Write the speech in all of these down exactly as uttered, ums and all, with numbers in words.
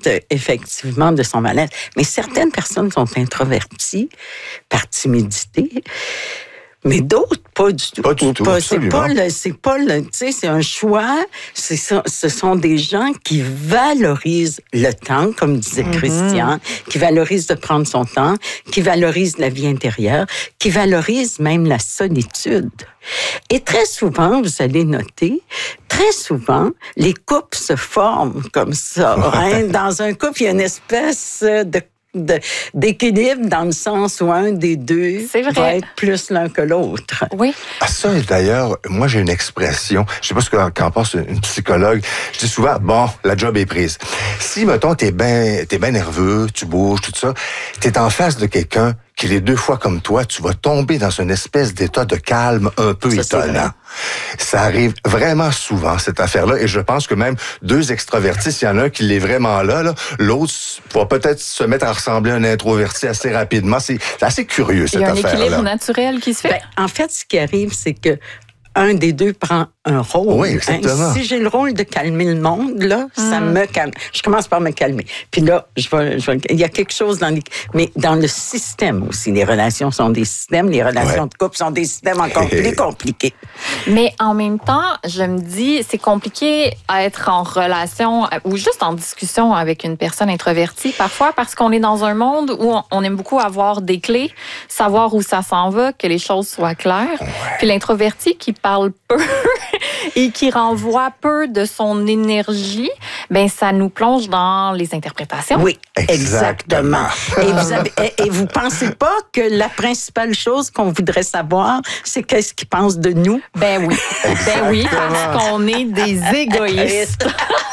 effectivement de son mal-être. Mais certaines personnes sont introverties par timidité. Mais d'autres, pas du tout. Pas du tout, pas, absolument. C'est pas le, c'est pas le, tu sais, c'est un choix. C'est ça, ce sont des gens qui valorisent le temps, comme disait mm-hmm. Christian, qui valorisent de prendre son temps, qui valorisent la vie intérieure, qui valorisent même la solitude. Et très souvent, vous allez noter, très souvent, les couples se forment comme ça. Hein? Dans un couple, il y a une espèce de De, d'équilibre dans le sens où un des deux va être plus l'un que l'autre. Oui. Ah, ça, d'ailleurs, moi, j'ai une expression, je sais pas ce qu'en pense une psychologue, je dis souvent, bon, la job est prise. Si, mettons, t'es bien t'es ben nerveux, tu bouges, tout ça, t'es en face de quelqu'un qui est deux fois comme toi, tu vas tomber dans une espèce d'état de calme un peu ça, étonnant. Ça arrive vraiment souvent, cette affaire-là, et je pense que même deux extravertis, s'il y en a un qui l'est vraiment là, là l'autre va peut-être se mettre à ressembler à un introverti assez rapidement. C'est, c'est assez curieux, cette affaire-là. Il y a un affaire-là. équilibre naturel qui se fait. Ben, en fait, ce qui arrive, c'est que un des deux prend un rôle. Oui, exactement. Hein? Si j'ai le rôle de calmer le monde, là, mm. ça me calme. Je commence par me calmer. Puis là, je vais, je vais, il y a quelque chose dans les... Mais dans le système aussi, les relations sont des systèmes, les relations ouais. de couple sont des systèmes encore plus compliqués. Mais en même temps, je me dis, c'est compliqué à être en relation ou juste en discussion avec une personne introvertie, parfois parce qu'on est dans un monde où on aime beaucoup avoir des clés, savoir où ça s'en va, que les choses soient claires. Ouais. Puis l'introverti qui parle peu et qui renvoie peu de son énergie, ben ça nous plonge dans les interprétations. Oui, exactement. et vous avez, et, et vous pensez pas que la principale chose qu'on voudrait savoir, c'est qu'est-ce qu'ils pensent de nous? Ben oui. Ben oui, parce qu'on est des égoïstes.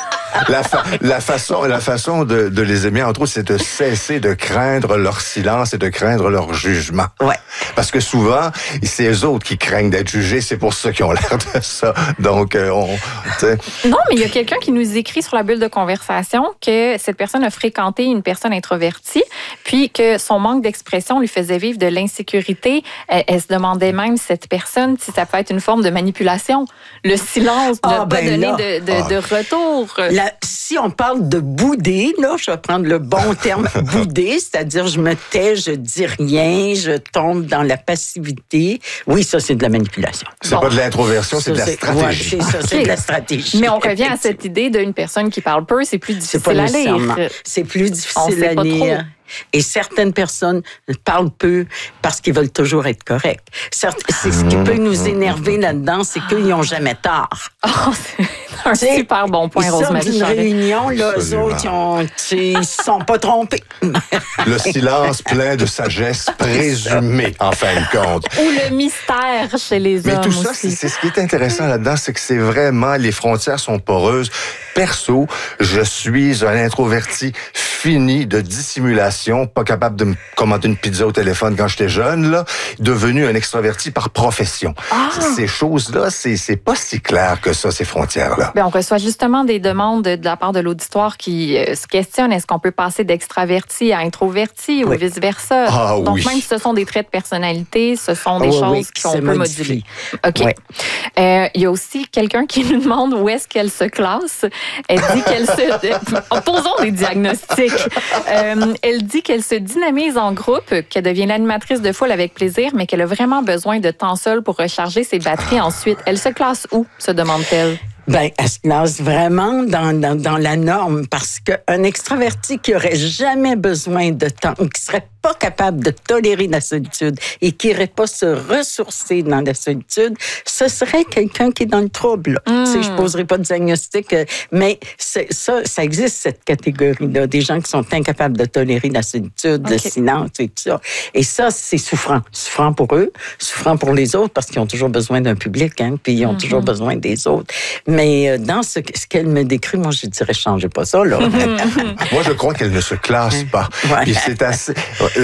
La, fa- la façon, la façon de, de les aimer, entre autres, c'est de cesser de craindre leur silence et de craindre leur jugement. Ouais. Parce que souvent, c'est eux autres qui craignent d'être jugés, c'est pour ça qu'ils ont l'air de ça. Donc, euh, on... T'sais. Non, mais il y a quelqu'un qui nous écrit sur la bulle de conversation que cette personne a fréquenté une personne introvertie, puis que son manque d'expression lui faisait vivre de l'insécurité. Elle, elle se demandait même, cette personne, si ça peut être une forme de manipulation. Le silence, ne ah, pas ben donner là. de, de, Ah. de retour. La, si on parle de bouder, là, je vais prendre le bon terme bouder, c'est-à-dire je me tais, je dis rien, je tombe dans la passivité. Oui, ça, c'est de la manipulation. C'est Bon. pas de l'introversion, c'est Ça, de la c'est, stratégie. ouais, c'est ça, c'est Okay. de la stratégie. Mais on revient à cette idée d'une personne qui parle peu, c'est plus difficile c'est pas à nécessairement. lire. C'est plus On difficile sait à pas lire. trop. Et certaines personnes parlent peu parce qu'ils veulent toujours être corrects. Certes, c'est ce qui peut nous énerver là-dedans, c'est qu'ils n'ont jamais tort. Oh, c'est un T'sais, super bon point, ils sortent Rosemary d'une Charest. réunion, là, eux Absolument. autres, ils ont, ils se sont pas trompés. Le silence plein de sagesse présumée, en fin de compte. Ou le mystère chez les Mais hommes tout ça, c'est, aussi. c'est ce qui est intéressant là-dedans, c'est que c'est vraiment, les frontières sont poreuses. Perso, je suis un introverti fini de dissimulation, pas capable de me commander une pizza au téléphone quand j'étais jeune, là, devenu un extraverti par profession. Ah. Ces choses-là, c'est, c'est pas si clair que ça, ces frontières-là. Bien, on reçoit justement des demandes de la part de l'auditoire qui euh, se questionnent, est-ce qu'on peut passer d'extraverti à introverti Oui. ou vice-versa? Ah, Donc, oui. même si ce sont des traits de personnalité, ce sont des Oui, choses oui, qu'on se peut modifient. moduler. OK. Ouais. Euh, il y a aussi quelqu'un qui nous demande où est-ce qu'elle se classe. Elle dit qu'elle se... Posons des diagnostics. Euh, elle dit qu'elle se dynamise en groupe, qu'elle devient l'animatrice de foule avec plaisir, mais qu'elle a vraiment besoin de temps seul pour recharger ses batteries ensuite. Elle se classe où, se demande-t-elle? Ben, elle se classe vraiment dans, dans, dans la norme parce qu'un extraverti qui aurait jamais besoin de temps ou qui serait pas capable de tolérer la solitude et qui irait pas se ressourcer dans la solitude, ce serait quelqu'un qui est dans le trouble. Mm. Tu sais, je poserai pas de diagnostic, mais c'est, ça, ça existe cette catégorie-là, des gens qui sont incapables de tolérer la solitude, okay. le silence et tout ça. Et ça, c'est souffrant. Souffrant pour eux, souffrant pour les autres parce qu'ils ont toujours besoin d'un public, hein, puis ils ont mm-hmm. toujours besoin des autres. Mais dans ce, ce qu'elle me décrit, moi, je dirais, changez pas ça, là. Moi, je crois qu'elle ne se classe pas. Ouais. Puis c'est assez...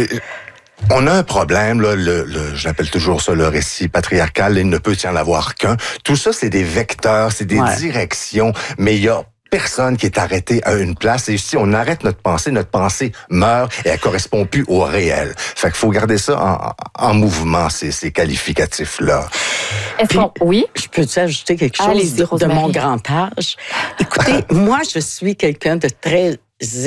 On a un problème, là, le, le, j'appelle toujours ça le récit patriarcal, il ne peut y en avoir qu'un. Tout ça, c'est des vecteurs, c'est des ouais. directions, mais il y a personne qui est arrêté à une place. Et si on arrête notre pensée, notre pensée meurt et elle correspond plus au réel. Fait qu'il faut garder ça en, en mouvement, ces, ces qualificatifs-là. Est-ce Puis, qu'on... Oui? Je peux te ajouter quelque chose Allez-y, de, de mon grand âge? Écoutez, moi, je suis quelqu'un de très